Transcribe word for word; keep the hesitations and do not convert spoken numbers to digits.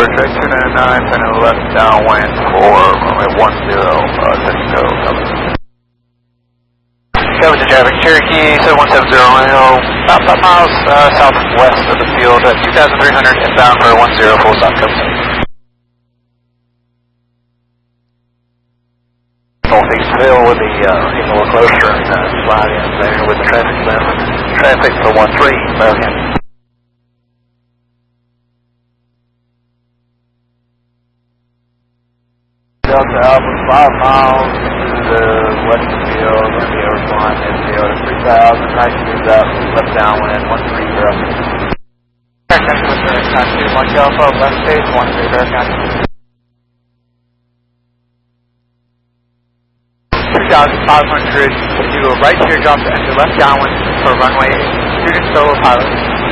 Star Trek two ninety-nine, and a left downwind for runway one zero, uh, Cisco, cover. Cover to traffic, Cherokee seven one seven zero, about five miles uh, southwest of the field, at two thousand three hundred inbound for one zero, full stop, cover. Northeastville with the, uh, getting a little closer and uh, slide in there with the traffic zone. Traffic for one three, American. Delta Alpha, five miles to the western field, and the overflying infield at three thousand, nice moves up, left downwind, one three zero. Aircraft with the County one Alpha, left stage, one three zero, County. two thousand five hundred, do a right steer drop to enter left downwind for runway student solo pilot.